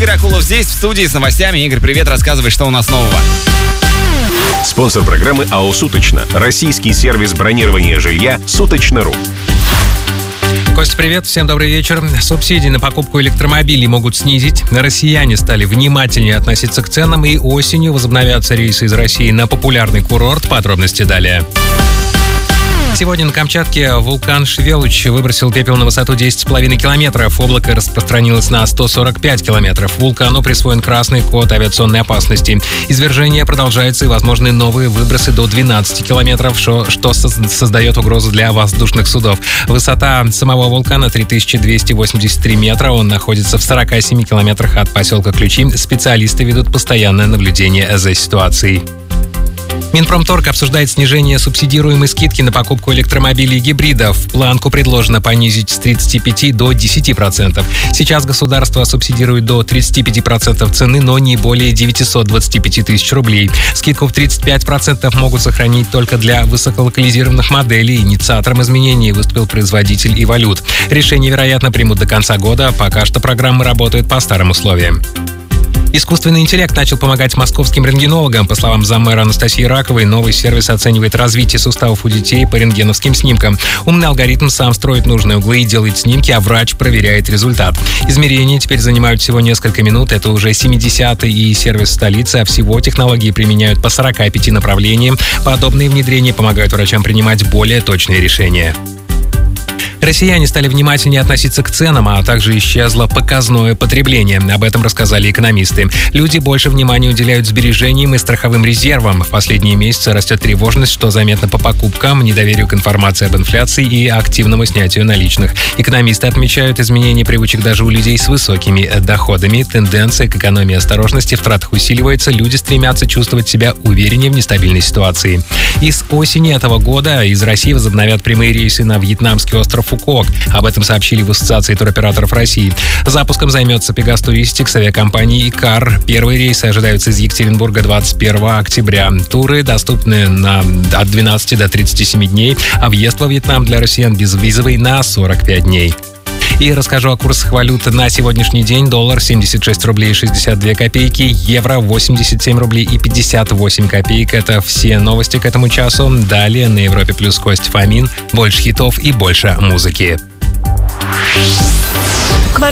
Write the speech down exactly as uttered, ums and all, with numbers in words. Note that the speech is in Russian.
Игорь Акулов здесь, в студии с новостями. Игорь, привет, рассказывай, что у нас нового. Спонсор программы АО «Суточно». Российский сервис бронирования жилья «Суточно.ру». Костя, привет. Всем добрый вечер. Субсидии на покупку электромобилей могут снизить. Россияне стали внимательнее относиться к ценам, и осенью возобновятся рейсы из России на популярный курорт. Подробности далее. Сегодня на Камчатке вулкан Швелуч выбросил пепел на высоту десять целых пять километров. Облако распространилось на сто сорок пять километров. Вулкану присвоен красный код авиационной опасности. Извержение продолжается и возможны новые выбросы до двенадцати километров, что, что создает угрозу для воздушных судов. Высота самого вулкана три тысячи двести восемьдесят три метра. Он находится в сорока семи километрах от поселка Ключи. Специалисты ведут постоянное наблюдение за ситуацией. Минпромторг обсуждает снижение субсидируемой скидки на покупку электромобилей и гибридов. Планку предложено понизить с тридцати пяти до десяти процентов. Сейчас государство субсидирует до тридцати пяти процентов цены, но не более девятисот двадцати пяти тысяч рублей. Скидку в тридцать пять процентов могут сохранить только для высоколокализированных моделей. Инициатором изменений выступил производитель Evolute. Решение, вероятно, примут до конца года. Пока что программа работает по старым условиям. Искусственный интеллект начал помогать московским рентгенологам. По словам заммэра Анастасии Раковой, новый сервис оценивает развитие суставов у детей по рентгеновским снимкам. Умный алгоритм сам строит нужные углы и делает снимки, а врач проверяет результат. Измерения теперь занимают всего несколько минут. Это уже семидесятый и сервис столицы, а всего технологии применяют по сорока пяти направлениям. Подобные внедрения помогают врачам принимать более точные решения. Россияне стали внимательнее относиться к ценам, а также исчезло показное потребление. Об этом рассказали экономисты. Люди больше внимания уделяют сбережениям и страховым резервам. В последние месяцы растет тревожность, что заметно по покупкам, недоверию к информации об инфляции и активному снятию наличных. Экономисты отмечают изменения привычек даже у людей с высокими доходами. Тенденция к экономии и осторожности в тратах усиливается. Люди стремятся чувствовать себя увереннее в нестабильной ситуации. И с осени этого года из России возобновят прямые рейсы на вьетнамский остров Фукуок. Об этом сообщили в Ассоциации туроператоров России. Запуском займется Пегас Туристик с авиакомпанией «Икар». Первые рейсы ожидаются из Екатеринбурга двадцать первого октября. Туры доступны на, от двенадцати до тридцати семи дней, а въезд во Вьетнам для россиян безвизовый на сорок пять дней. И расскажу о курсах валют на сегодняшний день. Доллар семьдесят шесть рублей шестьдесят две копейки, евро восемьдесят семь рублей и пятьдесят восемь копеек. Это все новости к этому часу. Далее на Европе плюс Костя Фомин. Больше хитов и больше музыки.